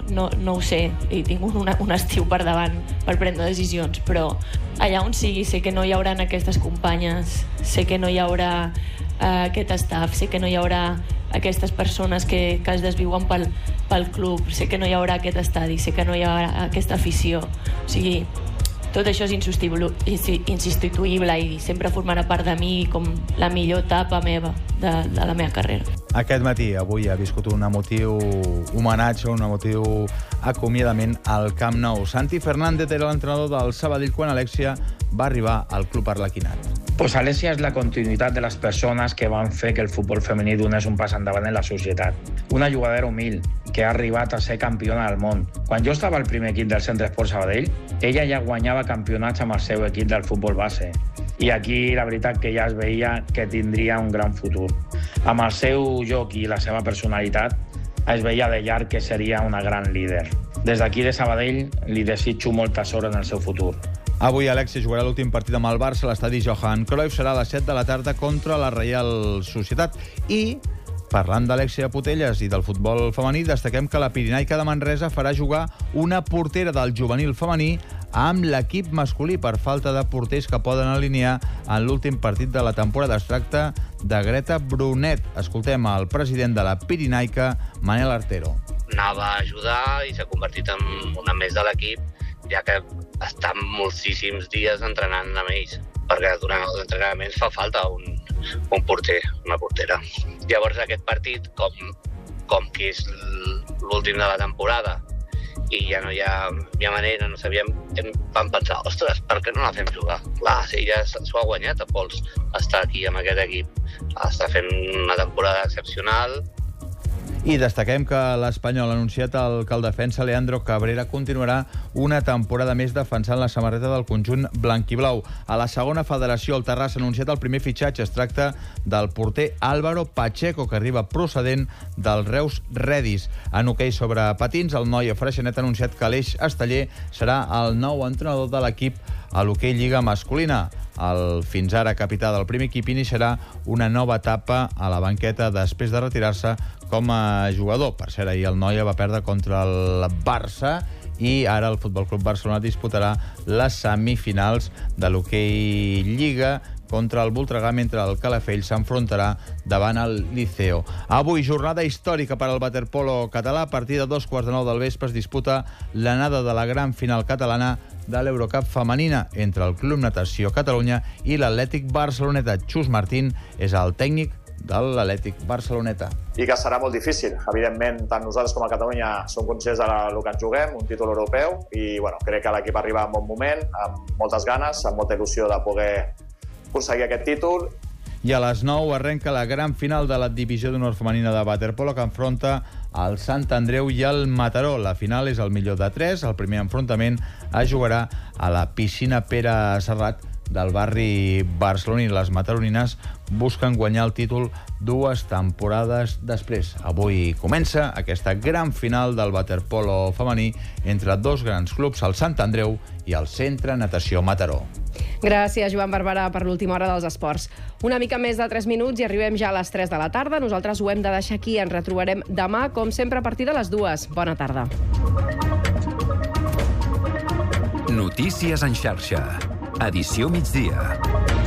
no ho sé, i tinc un estiu per davant per prendre decisions, però allà on sigui sé que no hi haurà aquestes companyes, sé que no hi haurà aquest staff, sé que no hi haurà aquestes persones que es desviuen pel club, sé que no hi haurà aquest estadi, sé que no hi haurà aquesta afició. O sigui, tot això és insubstituïble i sempre formarà part de mi com la millor etapa meva de la meva carrera. Aquest matí, avui, ha viscut un emotiu homenatge, un emotiu acomiadament al Camp Nou. Santi Fernández era l'entrenador del Sabadell quan Alexia va arribar al club arlequinat. Pues Alexia és la continuïtat de les persones que van fer que el futbol femení donés un pas endavant en la societat. Una jugadora humil que ha arribat a ser campiona del món. Quan jo estava al primer equip del Centre Esport Sabadell, ella ja guanyava campionats amb el seu equip del futbol base. I aquí la veritat que ja es veia que tindria un gran futur. Amb el seu joc i la seva personalitat es veia de llarg que seria una gran líder. Des d'aquí de Sabadell li desitjo molta sort en el seu futur. Avui Alexia jugarà l'últim partit amb el Barça a l'estadi Johan Cruyff. Serà a les 7 de la tarda contra la Reial Societat. I, parlant d'Alexia Putellas i del futbol femení, destaquem que la Pirinaica de Manresa farà jugar una portera del juvenil femení amb l'equip masculí per falta de porters que poden alinear en l'últim partit de la temporada. Es tracta de Greta Brunet. Escoltem el president de la Pirinaica, Manel Artero. Anava a ajudar i s'ha convertit en una més de l'equip, ja que estan moltíssims dies entrenant amb ells, perquè durant els entrenaments fa falta un porter, una portera. Llavors aquest partit, com que és l'últim de la temporada i ja no hi ha manera, no sabíem, vam pensar, ostres, per què no la fem jugar? Clar, si ella s'ho ha guanyat a pols estar aquí amb aquest equip. Està fent una temporada excepcional. I destaquem que l'Espanyol ha anunciat que el defensa Leandro Cabrera continuarà una temporada més defensant la samarreta del conjunt blanquiblau. A la segona federació, el Terrassa ha anunciat el primer fitxatge. Es tracta del porter Álvaro Pacheco, que arriba procedent del Reus Redis. En hoquei sobre patins, el noi a Freixenet ha anunciat que Aleix Esteller serà el nou entrenador de l'equip a l'hoquei Lliga masculina. El fins ara capità del primer equip iniciarà una nova etapa a la banqueta després de retirar-se com a jugador. Per cert, ahir el Noia va perdre contra el Barça i ara el Futbol Club Barcelona disputarà les semifinals de l'hoquei Lliga contra el Voltregà, mentre el Calafell s'enfrontarà davant el Liceo. Avui, jornada històrica per al waterpolo català. A partir de 2:15 del vespre es disputa l'anada de la gran final catalana de l'Eurocup femenina entre el Club Natació Catalunya i l'Atlètic Barceloneta. Xus Martín és el tècnic de l'Atlètic Barceloneta. I que serà molt difícil. Evidentment, tant nosaltres com a Catalunya som conscients del que ens juguem, un títol europeu, i crec que l'equip arriba en bon moment, amb moltes ganes, amb molta il·lusió de poder aconseguir aquest títol. I a les 9 arrenca la gran final de la divisió d'honor femenina de waterpolo, que enfronta el Sant Andreu i el Mataró. La final és el millor de 3. El primer enfrontament es jugarà a la piscina Pere Serrat del barri barceloní. Les mataronines busquen guanyar el títol 2 temporades després. Avui comença aquesta gran final del waterpolo femení entre dos grans clubs, el Sant Andreu i el Centre Natació Mataró. Gràcies, Joan Barberà, per l'última hora dels esports. Una mica més de 3 minuts i arribem ja a les 3 de la tarda. Nosaltres ho hem de deixar aquí. Ens retrobarem demà, com sempre, a partir de les 2. Bona tarda. Notícies en xarxa. Edició migdia.